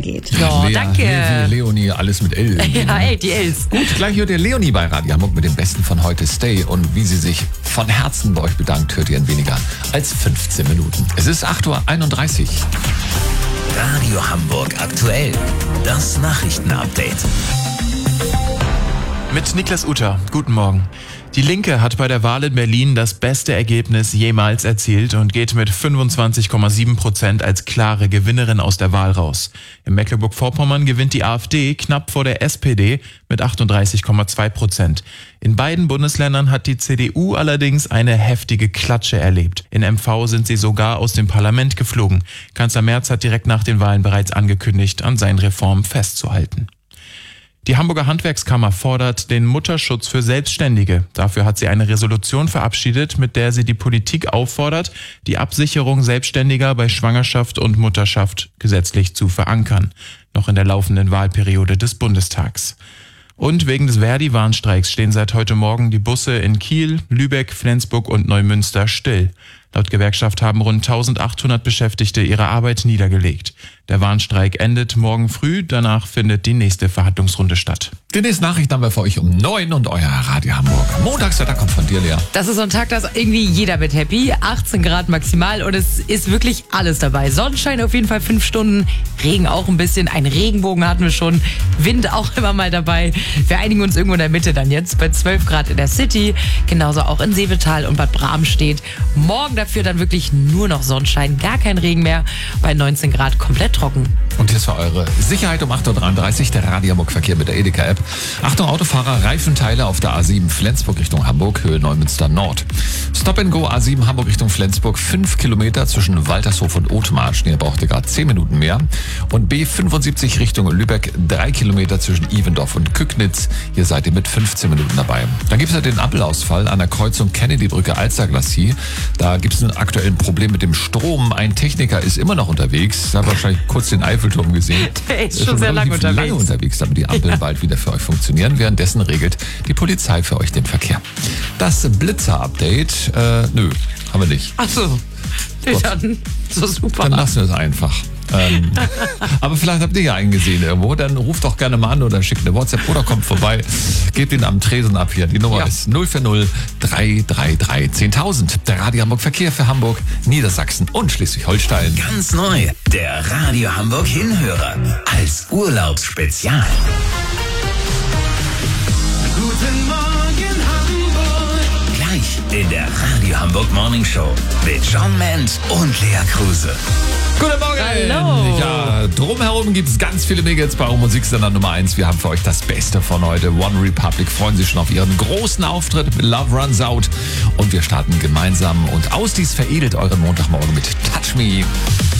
geht. Ja, danke. Leonie, alles mit L. Ja, ey, die Els. Gut, gleich hört ihr Leonie bei Radio Hamburg mit dem Besten von heute, Stay. Und wie sie sich von Herzen bei euch bedankt, hört ihr in weniger als 15 Minuten. Es ist 8:31 Uhr. Radio Hamburg aktuell. Das Nachrichtenupdate. Mit Niklas Utter. Guten Morgen. Die Linke hat bei der Wahl in Berlin das beste Ergebnis jemals erzielt und geht mit 25,7% als klare Gewinnerin aus der Wahl raus. In Mecklenburg-Vorpommern gewinnt die AfD knapp vor der SPD mit 38,2%. In beiden Bundesländern hat die CDU allerdings eine heftige Klatsche erlebt. In MV sind sie sogar aus dem Parlament geflogen. Kanzler Merz hat direkt nach den Wahlen bereits angekündigt, an seinen Reformen festzuhalten. Die Hamburger Handwerkskammer fordert den Mutterschutz für Selbstständige. Dafür hat sie eine Resolution verabschiedet, mit der sie die Politik auffordert, die Absicherung Selbstständiger bei Schwangerschaft und Mutterschaft gesetzlich zu verankern. Noch in der laufenden Wahlperiode des Bundestags. Und wegen des Verdi-Warnstreiks stehen seit heute Morgen die Busse in Kiel, Lübeck, Flensburg und Neumünster still. Laut Gewerkschaft haben rund 1800 Beschäftigte ihre Arbeit niedergelegt. Der Warnstreik endet morgen früh, danach findet die nächste Verhandlungsrunde statt. Die nächsten Nachrichten haben wir für euch um 9 und euer Radio Hamburg. Montagswetter kommt von dir, Lea. Das ist so ein Tag, da ist irgendwie jeder mit happy. 18 Grad maximal und es ist wirklich alles dabei. Sonnenschein auf jeden Fall 5 Stunden, Regen auch ein bisschen, einen Regenbogen hatten wir schon, Wind auch immer mal dabei. Wir einigen uns irgendwo in der Mitte dann jetzt bei 12 Grad in der City, genauso auch in Seevetal und Bad Bramstedt. Morgen dafür dann wirklich nur noch Sonnenschein, gar kein Regen mehr, bei 19 Grad komplett trocken. Und jetzt für eure Sicherheit um 8:33 Uhr der Radio Hamburg Verkehr mit der Edeka-App. Achtung Autofahrer, Reifenteile auf der A7 Flensburg Richtung Hamburg, Höhe Neumünster Nord. Stop-and-Go A7 Hamburg Richtung Flensburg, 5 Kilometer zwischen Waltershof und Othmarsch. Ihr braucht ihr gerade 10 Minuten mehr. Und B75 Richtung Lübeck, 3 Kilometer zwischen Ivendorf und Kücknitz. Hier seid ihr mit 15 Minuten dabei. Dann gibt es ja den Ampelausfall an der Kreuzung Kennedy-Brücke-Alster-Glacis. Da gibt es ein aktuelles Problem mit dem Strom. Ein Techniker ist immer noch unterwegs. Da habt ihr wahrscheinlich kurz den Eiffelturm gesehen. Der ist schon sehr lange unterwegs, damit die Ampeln bald wieder für euch funktionieren. Währenddessen regelt die Polizei für euch den Verkehr. Das Blitzer-Update, nö, haben wir nicht. Ach so, dann so super. Dann lassen wir es einfach. Aber vielleicht habt ihr ja einen gesehen irgendwo, dann ruft doch gerne mal an oder schickt eine WhatsApp oder kommt vorbei, gebt ihn am Tresen ab hier. Die Nummer ist 040 333 10.000. Der Radio Hamburg Verkehr für Hamburg, Niedersachsen und Schleswig-Holstein. Ganz neu, der Radio Hamburg Hinhörer als Urlaubsspezial. Guten Morgen Hamburg. Gleich in der Radio Hamburg Morning Show mit John Ment und Lea Kruse. Guten Morgen! Hallo! Ja, drumherum gibt es ganz viele Wege jetzt bei eurem Musiksender Nummer 1. Wir haben für euch das Beste von heute. One Republic freuen sich schon auf ihren großen Auftritt mit Love Runs Out. Und wir starten gemeinsam und Ausdies veredelt euren Montagmorgen mit Touch Me.